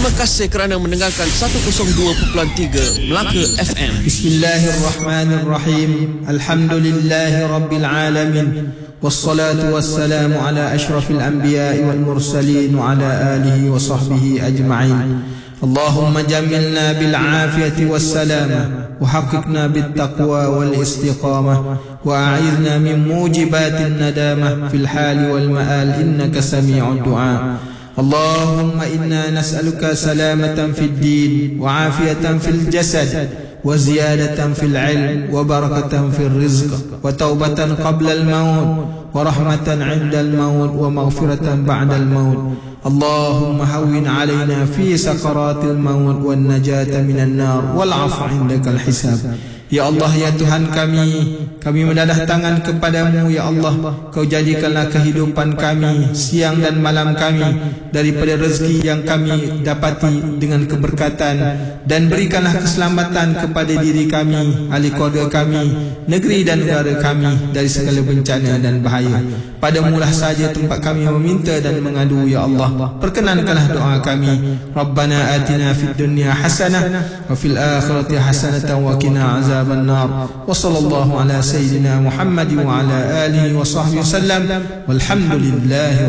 Terima kasih kerana mendengarkan 102.3 Melaka FM. Bismillahirrahmanirrahim. Alhamdulillahi rabbil alamin. Wassalatu wassalamu ala ashrafil anbiya'i wal mursalin wa ala alihi wa sahbihi ajma'in. Allahumma jamilna bil afiyati was salamah wa haqiqna bit taqwa wal istiqamah wa a'idna min mujibatin nadamah fil hali wal ma'al innaka sami'ud du'a. اللهم إنا نسألك سلامة في الدين وعافية في الجسد وزيادة في العلم وبركة في الرزق وتوبة قبل الموت ورحمة عند الموت ومغفرة بعد الموت. اللهم هون علينا في سكرات الموت والنجاة من النار والعفو عندك الحساب. Ya Allah, ya Tuhan kami mendadah tangan kepadamu, ya Allah. Kau jadikanlah kehidupan kami, siang dan malam kami, daripada rezeki yang kami dapati dengan keberkatan, dan berikanlah keselamatan kepada diri kami, ahli keluarga kami, negeri dan negara kami dari segala bencana dan bahaya. Padamulah saja tempat kami meminta dan mengadu, ya Allah. Perkenankanlah doa kami. Rabbana atina fid dunya hasanah wa fil akhirati hasanatan wa qina azaban nar. Wa sallallahu ala sayyidina Muhammad wa ala alihi wa sahbihi wasallam. Walhamdulillah.